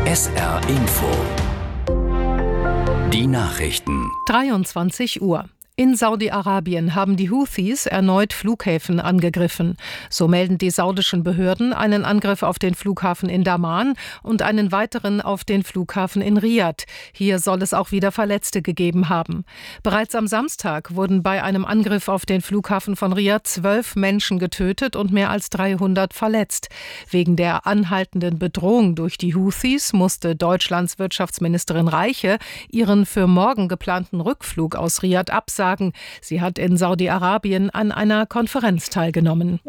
SR Info. Die Nachrichten. 23 Uhr. In Saudi-Arabien haben die Houthis erneut Flughäfen angegriffen. So melden die saudischen Behörden einen Angriff auf den Flughafen in Daman und einen weiteren auf den Flughafen in Riad. Hier soll es auch wieder Verletzte gegeben haben. Bereits am Samstag wurden bei einem Angriff auf den Flughafen von Riad 12 Menschen getötet und mehr als 300 verletzt. Wegen der anhaltenden Bedrohung durch die Houthis musste Deutschlands Wirtschaftsministerin Reiche ihren für morgen geplanten Rückflug aus Riad absagen. Sie hat in Saudi-Arabien an einer Konferenz teilgenommen.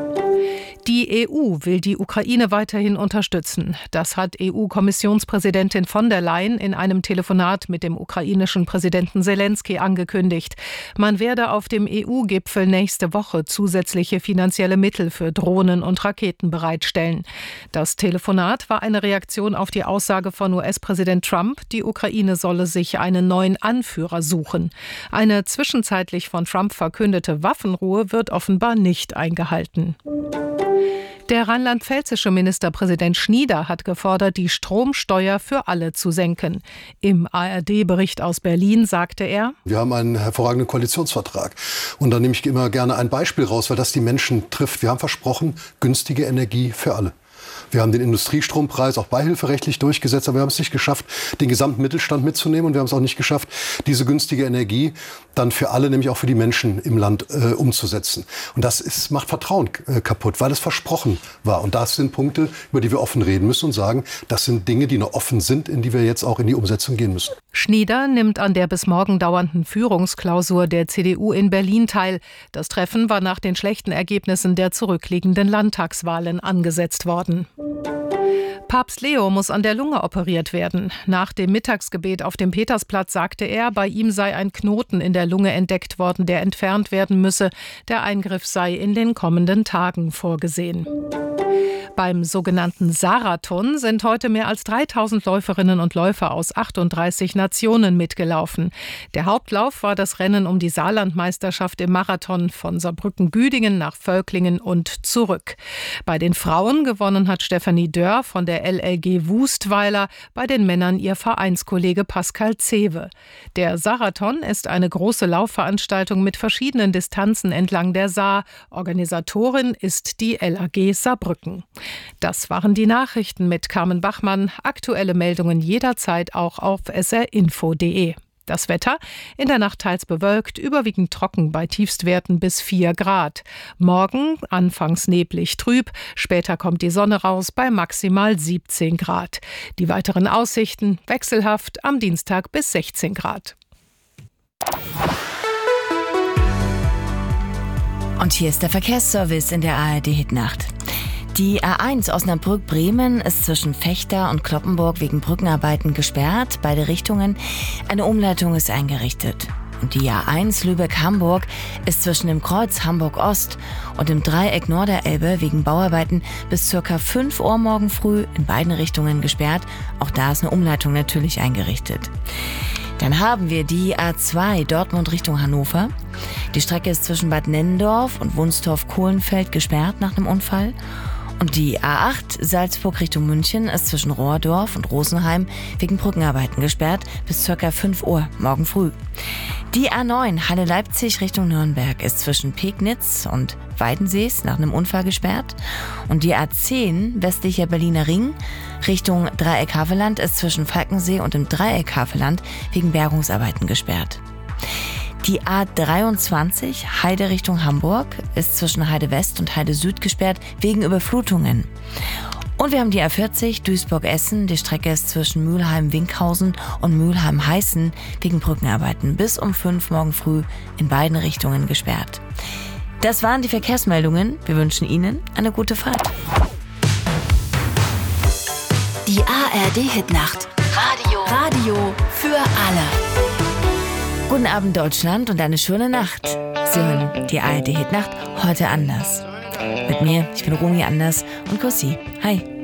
Die EU will die Ukraine weiterhin unterstützen. Das hat EU-Kommissionspräsidentin von der Leyen in einem Telefonat mit dem ukrainischen Präsidenten Selenskyj angekündigt. Man werde auf dem EU-Gipfel nächste Woche zusätzliche finanzielle Mittel für Drohnen und Raketen bereitstellen. Das Telefonat war eine Reaktion auf die Aussage von US-Präsident Trump, die Ukraine solle sich einen neuen Anführer suchen. Eine zwischenzeitlich von Trump verkündete Waffenruhe wird offenbar nicht eingehalten. Der rheinland-pfälzische Ministerpräsident Schnieder hat gefordert, die Stromsteuer für alle zu senken. Im ARD-Bericht aus Berlin sagte er: Wir haben einen hervorragenden Koalitionsvertrag. Und da nehme ich immer gerne ein Beispiel raus, weil das die Menschen trifft. Wir haben versprochen, günstige Energie für alle. Wir haben den Industriestrompreis auch beihilferechtlich durchgesetzt, aber wir haben es nicht geschafft, den gesamten Mittelstand mitzunehmen. Und wir haben es auch nicht geschafft, diese günstige Energie dann für alle, nämlich auch für die Menschen im Land umzusetzen. Und das macht Vertrauen kaputt, weil es versprochen war. Und das sind Punkte, über die wir offen reden müssen und sagen, das sind Dinge, die noch offen sind, in die wir jetzt auch in die Umsetzung gehen müssen. Schnieder nimmt an der bis morgen dauernden Führungsklausur der CDU in Berlin teil. Das Treffen war nach den schlechten Ergebnissen der zurückliegenden Landtagswahlen angesetzt worden. Papst Leo muss an der Lunge operiert werden. Nach dem Mittagsgebet auf dem Petersplatz sagte er, bei ihm sei ein Knoten in der Lunge entdeckt worden, der entfernt werden müsse. Der Eingriff sei in den kommenden Tagen vorgesehen. Beim sogenannten Sarathon sind heute mehr als 3000 Läuferinnen und Läufer aus 38 Nationen mitgelaufen. Der Hauptlauf war das Rennen um die Saarlandmeisterschaft im Marathon von Saarbrücken-Güdingen nach Völklingen und zurück. Bei den Frauen gewonnen hat Stefanie Dörr von der LLG Wustweiler, bei den Männern ihr Vereinskollege Pascal Zewe. Der Sarathon ist eine große Laufveranstaltung mit verschiedenen Distanzen entlang der Saar. Organisatorin ist die LAG Saarbrücken. Das waren die Nachrichten mit Carmen Bachmann. Aktuelle Meldungen jederzeit auch auf srinfo.de. Das Wetter: in der Nacht teils bewölkt, überwiegend trocken bei Tiefstwerten bis 4 Grad. Morgen anfangs neblig trüb, später kommt die Sonne raus bei maximal 17 Grad. Die weiteren Aussichten: wechselhaft, am Dienstag bis 16 Grad. Und hier ist der Verkehrsservice in der ARD-Hitnacht. Die A1 Osnabrück-Bremen ist zwischen Vechta und Cloppenburg wegen Brückenarbeiten gesperrt. Beide Richtungen. Eine Umleitung ist eingerichtet. Und die A1 Lübeck-Hamburg ist zwischen dem Kreuz Hamburg-Ost und dem Dreieck Norderelbe wegen Bauarbeiten bis ca. 5 Uhr morgen früh in beiden Richtungen gesperrt. Auch da ist eine Umleitung natürlich eingerichtet. Dann haben wir die A2 Dortmund Richtung Hannover. Die Strecke ist zwischen Bad Nennendorf und Wunstorf-Kohlenfeld gesperrt nach einem Unfall. Und die A8 Salzburg Richtung München ist zwischen Rohrdorf und Rosenheim wegen Brückenarbeiten gesperrt bis ca. 5 Uhr morgen früh. Die A9 Halle-Leipzig Richtung Nürnberg ist zwischen Pegnitz und Weidensees nach einem Unfall gesperrt. Und die A10 westlicher Berliner Ring Richtung Dreieck-Havelland ist zwischen Falkensee und dem Dreieck-Havelland wegen Bergungsarbeiten gesperrt. Die A23 Heide Richtung Hamburg ist zwischen Heide West und Heide Süd gesperrt wegen Überflutungen. Und wir haben die A40 Duisburg-Essen. Die Strecke ist zwischen Mülheim-Winkhausen und Mülheim-Heißen wegen Brückenarbeiten bis um 5 morgen früh in beiden Richtungen gesperrt. Das waren die Verkehrsmeldungen. Wir wünschen Ihnen eine gute Fahrt. Die ARD-Hitnacht. Radio für alle. Guten Abend Deutschland und eine schöne Nacht. Sie hören die ARD-Hitnacht heute anders. Mit mir, ich bin Romy Anders und Kussi. Hi.